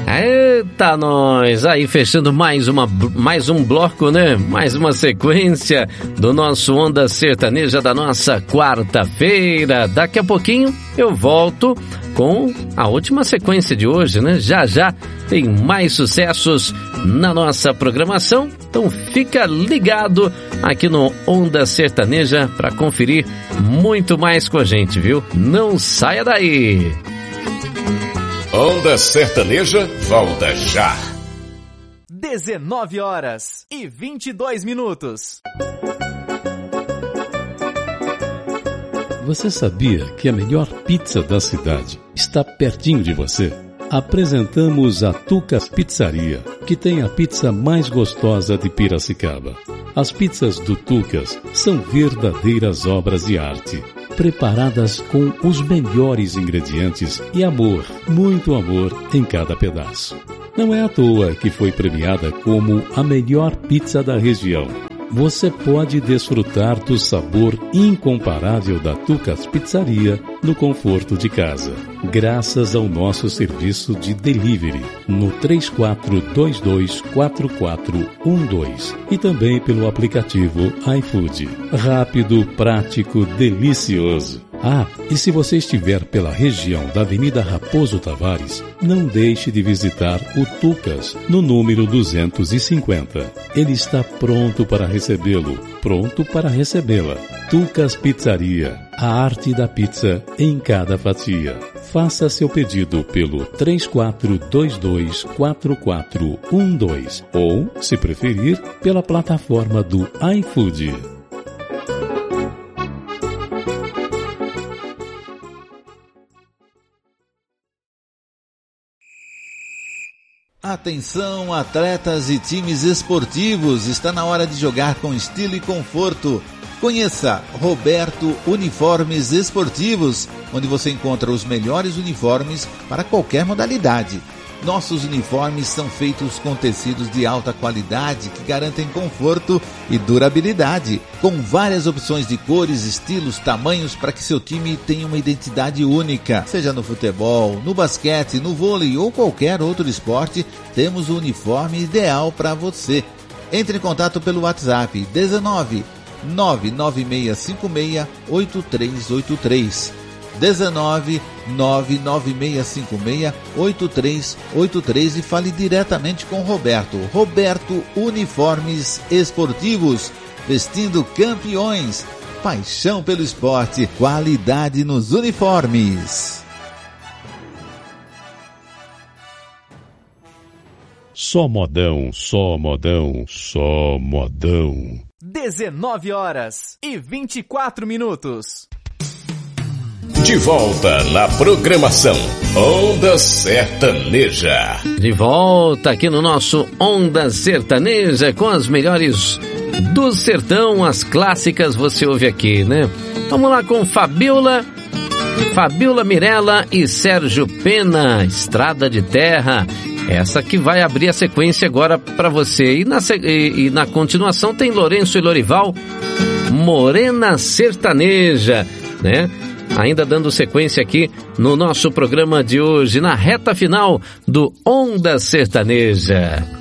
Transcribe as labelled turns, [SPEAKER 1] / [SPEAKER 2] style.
[SPEAKER 1] Eita, nós! Aí fechando mais um bloco, né? Mais uma sequência do nosso Onda Sertaneja da nossa quarta-feira. Daqui a pouquinho eu volto com a última sequência de hoje, né? Já tem mais sucessos na nossa programação. Então fica ligado aqui no Onda Sertaneja para conferir muito mais com a gente, viu? Não saia daí!
[SPEAKER 2] Onda Sertaneja volta já.
[SPEAKER 3] 19h22.
[SPEAKER 4] Você sabia que a melhor pizza da cidade está pertinho de você? Apresentamos a Tucas Pizzaria, que tem a pizza mais gostosa de Piracicaba. As pizzas do Tucas são verdadeiras obras de arte, preparadas com os melhores ingredientes e amor, muito amor em cada pedaço. Não é à toa que foi premiada como a melhor pizza da região. Você pode desfrutar do sabor incomparável da Tucas Pizzaria no conforto de casa, graças ao nosso serviço de delivery no 34224412 e também pelo aplicativo iFood. Rápido, prático, delicioso. Ah, e se você estiver pela região da Avenida Raposo Tavares, não deixe de visitar o Tucas, no número 250. Ele está pronto para recebê-lo, pronto para recebê-la. Tucas Pizzaria, a arte da pizza em cada fatia. Faça seu pedido pelo 34224412 ou, se preferir, pela plataforma do iFood.
[SPEAKER 5] Atenção, atletas e times esportivos, está na hora de jogar com estilo e conforto. Conheça Roberto Uniformes Esportivos, onde você encontra os melhores uniformes para qualquer modalidade. Nossos uniformes são feitos com tecidos de alta qualidade que garantem conforto e durabilidade, com várias opções de cores, estilos, tamanhos para que seu time tenha uma identidade única. Seja no futebol, no basquete, no vôlei ou qualquer outro esporte, temos o uniforme ideal para você. Entre em contato pelo WhatsApp 19 99656 8383. 19 99656 8383 e fale diretamente com Roberto. Roberto Uniformes Esportivos, vestindo campeões. Paixão pelo esporte, qualidade nos uniformes.
[SPEAKER 4] Só modão, só modão, só modão.
[SPEAKER 3] 19h24.
[SPEAKER 2] De volta na programação Onda Sertaneja.
[SPEAKER 1] De volta aqui no nosso Onda Sertaneja com as melhores do sertão, as clássicas você ouve aqui, né? Vamos lá com Fabiola Mirella e Sérgio Pena, Estrada de Terra. Essa que vai abrir a sequência agora para você. E na continuação tem Lourenço e Lorival, Morena Sertaneja, né? Ainda dando sequência aqui no nosso programa de hoje, na reta final do Onda Sertaneja.